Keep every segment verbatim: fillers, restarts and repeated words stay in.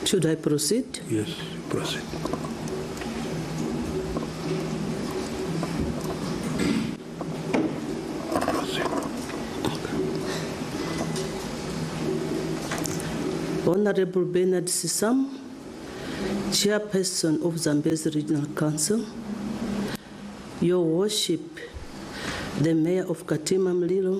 Should I proceed? Yes, proceed. Proceed. Honorable Bernard Sisam, Chairperson of Zambezi Regional Council, Your Worship, the Mayor of Katima Mlilo,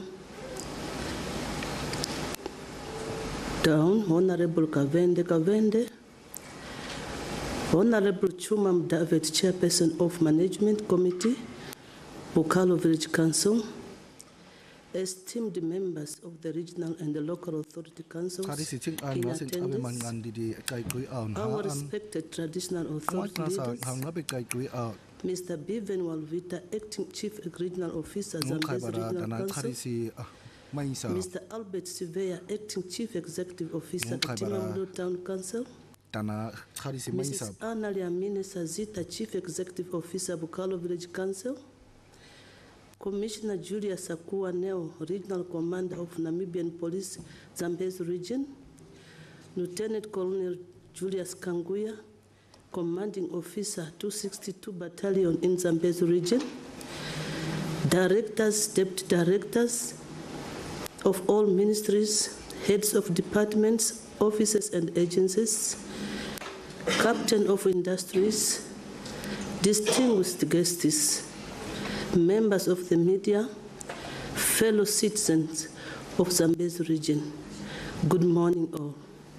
down, Honorable Kavende Kavende, Honorable Chumam David, Chairperson of Management Committee, Bukalo Village Council, esteemed members of the regional and the local authority councils in attendance, our respected traditional authority leaders, Mister Bevan Walvita, Acting Chief Regional Officer, Zambezi Regional Council, Mister Albert Sivea, Acting Chief Executive Officer, Katima Town Council, Missus Analia Mine Sazita, Chief Executive Officer, Bukalo Village Council, Commissioner Julia Sakua Neo, Regional Commander of Namibian Police, Zambezi Region, Lieutenant Colonel Julius Kanguya, Commanding Officer two sixty-two Battalion in Zambezi Region, Directors, Deputy Directors of all ministries, Heads of Departments, Offices and Agencies, Captain of Industries, distinguished guests, members of the media, fellow citizens of Zambezi Region, good morning all.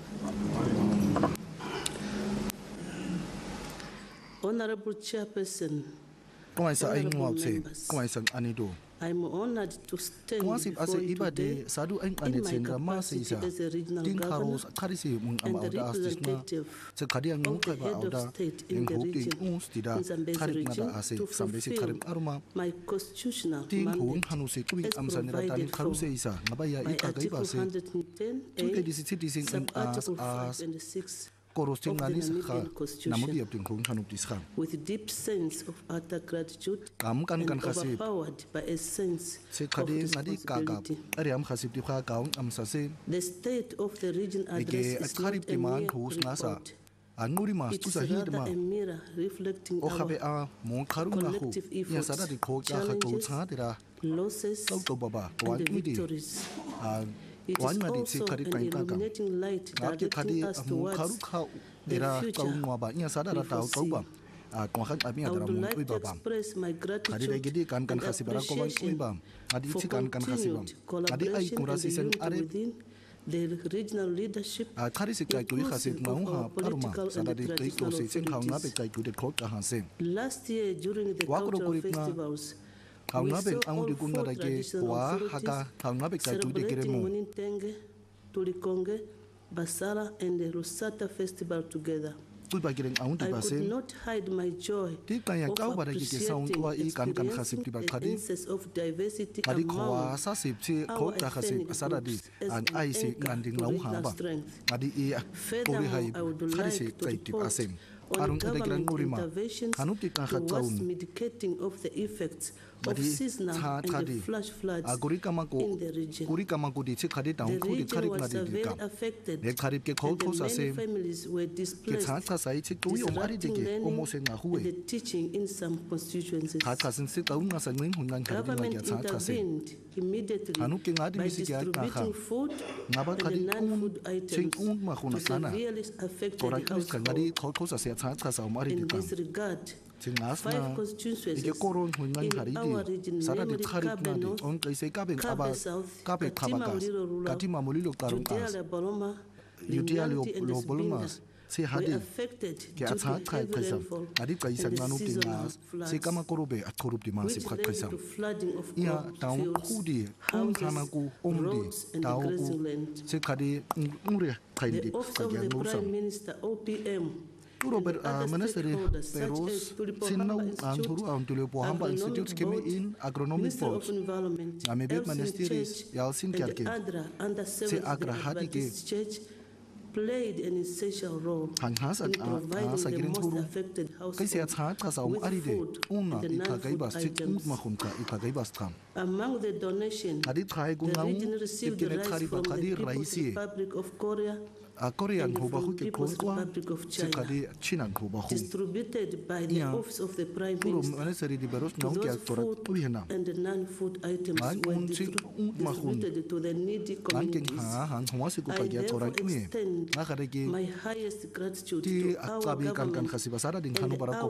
Honorable Chairperson, honorable members, I'm honored to stand before you today in my capacity as a regional governor and the representative of the head of state in the region, in Zambezi region, to fulfill my constitutional mandate as provided for by Article one hundred ten A, Sub-Article five twenty-six of the Namibian Constitution, with deep sense of utter gratitude and overpowered by a sense of responsibility. The state of the region address is not a mere report. It is rather a mirror reflecting our collective efforts, challenges, losses, and victories. It is also an illuminating light directing us towards the future we foresee. I would like to express my gratitude and appreciation for continued collaboration and unity within the regional leadership, inclusive of our political and traditional authorities. Last year, during the cultural festivals, we saw all four traditional authorities celebrating Munintenge, Tulikonge, Basara, and the Rusata Festival together. I could not hide my joy of appreciating, experiencing the essence of diversity among our ethnic groups as an anchor to regional strength. Furthermore, I would like to report on government interventions towards mitigating of the effects of seasonal and the flash floods in the region. The region was severely affected and many families were displaced, disrupting learning and the teaching in some constituencies. Government intervened immediately by distributing food and non-food items to severely affected households. In this regard, five constituencies in our region, namely Kabe North, Kabe South, Katima Mulilo Rural, Judea Boloma, Linyanti and Sibinga, were affected due to heavy rainfall and the seasonal floods, which led to flooding of crop fields, houses, roads, and grazing land. The Office of the Prime Minister, O P M, Robert Ministers Peros, Sinau and Huru and Institute came in agronomic force. Namibet Ministries, Yalsin Kerke, Se Agra Hatike, played an essential role Han has in at providing sa the giren most turu affected kai se households at ha sa um with ari de food una and the i ka kai non-food bas chik items. ma khum ka i ka kai bas tham Among the donation, adi thai gu the ngau region received ke ne rice khari ba from the khadi People's raisi Republic of Korea a korean and ho ba from hu ke People's khon kwa Republic of se China, khadi chinan ho ba hu distributed by the Yeah. Office of the Prime turu Minister. mane seri di beros To ngau ke those aktora food wi hena and the non-food items Ngan were kun si distri- un ma hun. distributed to the needy ngan king communities. ha han hwa se ku I ka ya therefore tora mi extend nga khare ke my highest gratitude ti to our akabi kan kan government khasiba sara din and khanu bara our